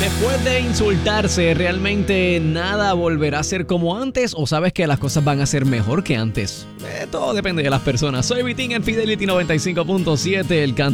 Después de insultarse, ¿realmente nada volverá a ser como antes o sabes que las cosas van a ser mejor que antes? Todo depende de las personas. Soy Vitín en Fidelity 95.7, el canto.